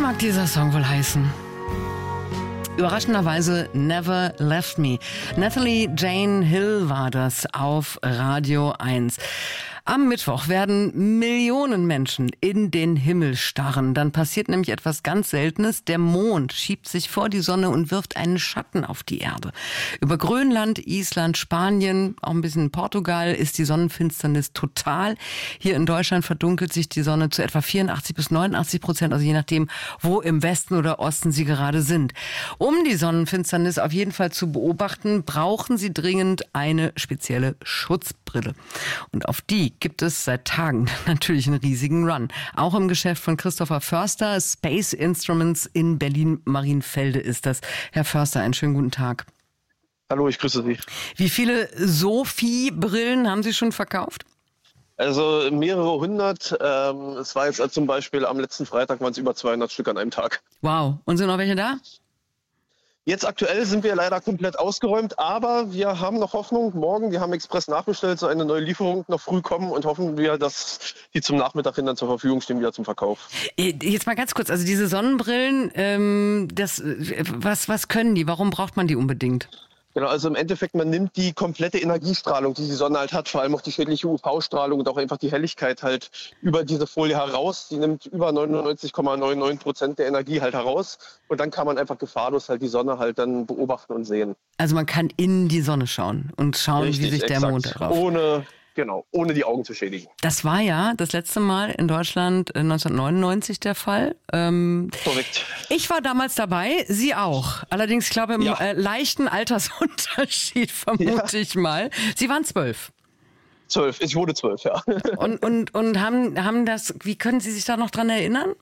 mag dieser Song wohl heißen? Überraschenderweise Never Left Me. Natalie Jane Hill war das auf Radio 1. Am Mittwoch werden Millionen Menschen in den Himmel starren. Dann passiert nämlich etwas ganz Seltenes. Der Mond schiebt sich vor die Sonne und wirft einen Schatten auf die Erde. Über Grönland, Island, Spanien, auch ein bisschen Portugal ist die Sonnenfinsternis total. Hier in Deutschland verdunkelt sich die Sonne zu etwa 84-89%, also je nachdem, wo im Westen oder Osten Sie gerade sind. Um die Sonnenfinsternis auf jeden Fall zu beobachten, brauchen Sie dringend eine spezielle Schutzbrille. Und auf die gibt es seit Tagen natürlich einen riesigen Run. Auch im Geschäft von Christopher Förster, Space Instruments in Berlin-Marienfelde ist das. Herr Förster, einen schönen guten Tag. Hallo, ich grüße Sie. Wie viele Sophie-Brillen haben Sie schon verkauft? Also mehrere hundert. Es war jetzt zum Beispiel am letzten Freitag waren es über 200 Stück an einem Tag. Wow. Und sind noch welche da? Jetzt aktuell sind wir leider komplett ausgeräumt, aber wir haben noch Hoffnung. Morgen, wir haben express nachbestellt, so eine neue Lieferung noch früh kommen und hoffen wir, dass die zum Nachmittag hin dann zur Verfügung stehen, wieder zum Verkauf. Jetzt mal ganz kurz, also diese Sonnenbrillen, was können die? Warum braucht man die unbedingt? Genau, also im Endeffekt, man nimmt die komplette Energiestrahlung, die die Sonne halt hat, vor allem auch die schädliche UV-Strahlung und auch einfach die Helligkeit halt über diese Folie heraus. Die nimmt über 99,99% der Energie halt heraus und dann kann man einfach gefahrlos halt die Sonne halt dann beobachten und sehen. Also man kann in die Sonne schauen und schauen, Richtig, wie sich der exakt. Mond darauf... Ohne die Augen zu schädigen. Das war ja das letzte Mal in Deutschland 1999 der Fall. Korrekt. Ich war damals dabei, Sie auch. Allerdings, ich glaube, im leichten Altersunterschied vermute ich mal. Sie waren 12. 12, ich wurde 12, ja. Und haben das, wie können Sie sich da noch dran erinnern?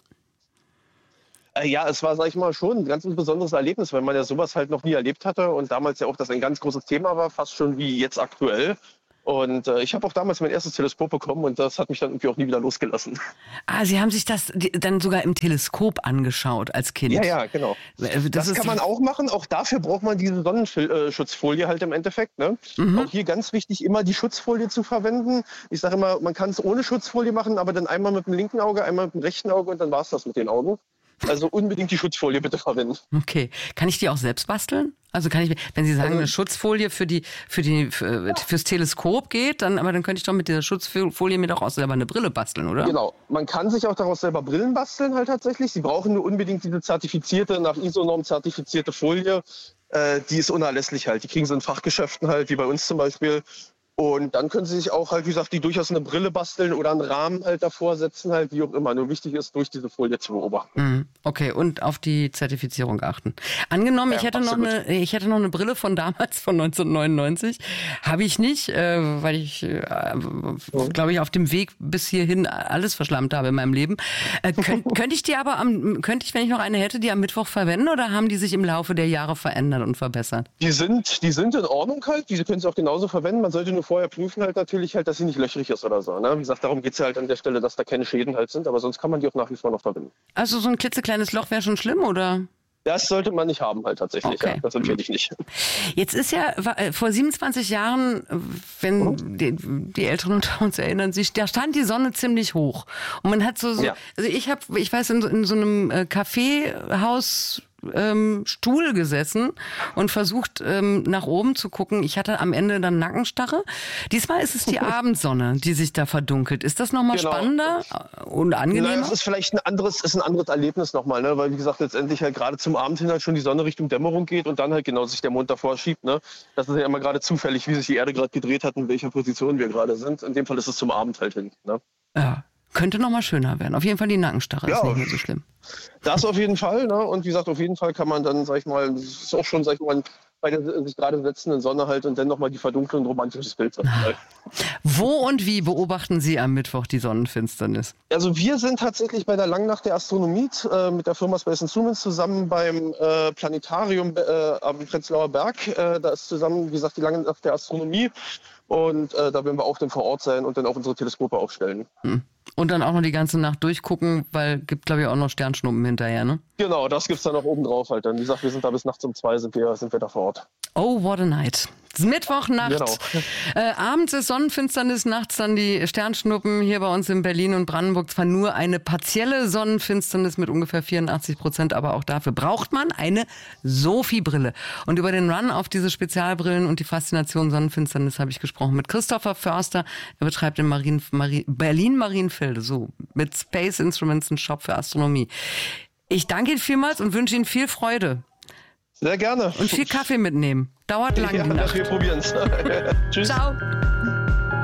Ja, es war, sag ich mal, schon ein ganz besonderes Erlebnis, weil man ja sowas halt noch nie erlebt hatte und damals ja auch das ein ganz großes Thema war, fast schon wie jetzt aktuell. Und ich habe auch damals mein erstes Teleskop bekommen und das hat mich dann irgendwie auch nie wieder losgelassen. Ah, Sie haben sich das dann sogar im Teleskop angeschaut als Kind? Ja, genau. Das kann man auch machen. Auch dafür braucht man diese Sonnenschutzfolie halt im Endeffekt. Ne? Auch hier ganz wichtig, immer die Schutzfolie zu verwenden. Ich sage immer, man kann es ohne Schutzfolie machen, aber dann einmal mit dem linken Auge, einmal mit dem rechten Auge und dann war es das mit den Augen. Also unbedingt die Schutzfolie bitte verwenden. Okay. Kann ich die auch selbst basteln? Also kann ich, wenn Sie sagen, eine Schutzfolie fürs Teleskop geht, dann könnte ich doch mit dieser Schutzfolie mir doch auch selber eine Brille basteln, oder? Genau. Man kann sich auch daraus selber Brillen basteln halt tatsächlich. Sie brauchen nur unbedingt diese zertifizierte, nach ISO-Norm zertifizierte Folie. Die ist unerlässlich halt. Die kriegen Sie in Fachgeschäften halt, wie bei uns zum Beispiel. Und dann können Sie sich auch halt, wie gesagt, die durchaus eine Brille basteln oder einen Rahmen halt davor setzen, halt, wie auch immer. Nur wichtig ist, durch diese Folie zu beobachten. Okay, und auf die Zertifizierung achten. Angenommen, ich hätte noch eine Brille von damals, von 1999. Habe ich nicht, weil ich, glaube ich, auf dem Weg bis hierhin alles verschlammt habe in meinem Leben. Könnte ich, wenn ich noch eine hätte, die am Mittwoch verwenden oder haben die sich im Laufe der Jahre verändert und verbessert? Die sind in Ordnung halt. Die können Sie auch genauso verwenden. Man sollte nur vorher prüfen halt natürlich halt, dass sie nicht löchrig ist oder so. Ne? Wie gesagt, darum geht es ja halt an der Stelle, dass da keine Schäden halt sind, aber sonst kann man die auch nach wie vor noch verwenden. Also so ein klitzekleines Loch wäre schon schlimm, oder? Das sollte man nicht haben halt tatsächlich, okay. Ja. Das empfehle ich nicht. Jetzt ist ja vor 27 Jahren, wenn die Älteren unter uns erinnern sich, da stand die Sonne ziemlich hoch. Und man hat also ich weiß, in so einem Kaffeehaus Stuhl gesessen und versucht nach oben zu gucken. Ich hatte am Ende dann Nackenstarre. Diesmal ist es die Abendsonne, die sich da verdunkelt. Ist das nochmal spannender und angenehmer? Nein, das ist vielleicht ein anderes Erlebnis nochmal, ne? Weil wie gesagt, letztendlich halt gerade zum Abend hin halt schon die Sonne Richtung Dämmerung geht und dann halt genau sich der Mond davor schiebt. Ne? Das ist ja immer gerade zufällig, wie sich die Erde gerade gedreht hat und in welcher Position wir gerade sind. In dem Fall ist es zum Abend halt hin. Ne? Ja. Könnte noch mal schöner werden. Auf jeden Fall die Nackenstarre ist nicht mehr so schlimm. Das auf jeden Fall. Ne? Und wie gesagt, auf jeden Fall kann man dann, sag ich mal, das ist auch schon, sag ich mal, bei der sich gerade setzenden Sonne halt und dann nochmal die Verdunklung, ein romantisches Bild. Wo und wie beobachten Sie am Mittwoch die Sonnenfinsternis? Also wir sind tatsächlich bei der Langnacht der Astronomie mit der Firma Space Instruments zusammen beim Planetarium am Prenzlauer Berg. Da ist zusammen, wie gesagt, die Langnacht der Astronomie. Und da werden wir auch dann vor Ort sein und dann auch unsere Teleskope aufstellen. Und dann auch noch die ganze Nacht durchgucken, weil gibt, glaube ich, auch noch Sternschnuppen hinterher, ne? Genau, das gibt's dann noch oben drauf halt. Dann, wie gesagt, wir sind da bis nachts um 2 sind wir da vor Ort. Oh, what a night. Mittwochnacht. Genau. Abends ist Sonnenfinsternis, nachts dann die Sternschnuppen hier bei uns in Berlin und Brandenburg. Zwar nur eine partielle Sonnenfinsternis mit ungefähr 84%, aber auch dafür braucht man eine Sophie-Brille. Und über den Run auf diese Spezialbrillen und die Faszination Sonnenfinsternis habe ich gesprochen mit Christopher Förster. Er betreibt in Berlin Marienfelde, so mit Space Instruments, einen Shop für Astronomie. Ich danke Ihnen vielmals und wünsche Ihnen viel Freude. Sehr gerne. Und viel Kaffee mitnehmen. Dauert lang die Nacht. Wir probieren es. Tschüss. Ciao.